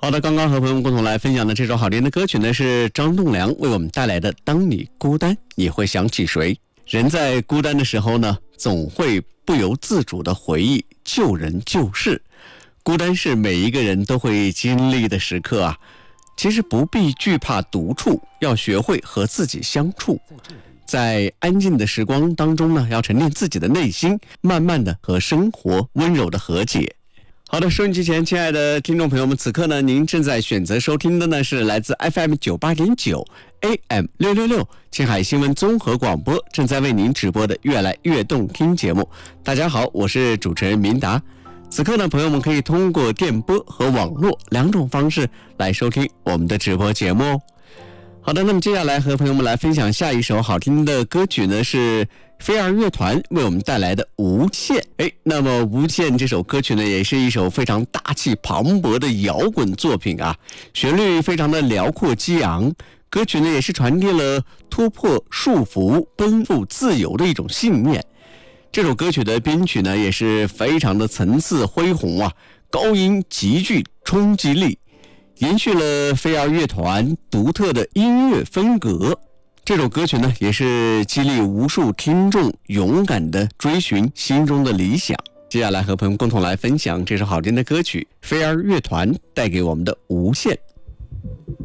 好的，刚刚和朋友们共同来分享的这首好听的歌曲呢，是张栋梁为我们带来的《当你孤单你会想起谁》。人在孤单的时候呢，总会不由自主的回忆旧人旧事。孤单是每一个人都会经历的时刻啊。其实不必惧怕独处，要学会和自己相处。在安静的时光当中呢，要沉淀自己的内心，慢慢的和生活温柔的和解。好的，收音机前亲爱的听众朋友们，此刻呢，您正在选择收听的呢是来自 FM 98.9 AM 666青海新闻综合广播正在为您直播的越来越动听节目。大家好，我是主持人明达。此刻呢，朋友们可以通过电波和网络两种方式来收听我们的直播节目哦。好的，那么接下来和朋友们来分享下一首好听的歌曲呢，是飞儿乐团为我们带来的《无限》。那么《无限》这首歌曲呢，也是一首非常大气磅礴的摇滚作品啊，旋律非常的辽阔激昂，歌曲呢也是传递了突破束缚、奔赴自由的一种信念。这首歌曲的编曲呢，也是非常的层次恢宏啊，高音极具冲击力，延续了飞儿乐团独特的音乐风格。这首歌曲呢，也是激励无数听众勇敢地追寻心中的理想。接下来和朋友们共同来分享这首好听的歌曲，飞儿乐团带给我们的《无限》。